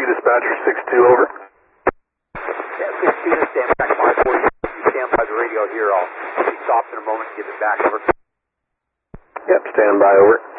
dispatcher 6-2, over. Yeah, 6-2, stand back, 540. You stand by the radio here. I'll be stopped in a moment to give it back, over. Yep, stand by, over.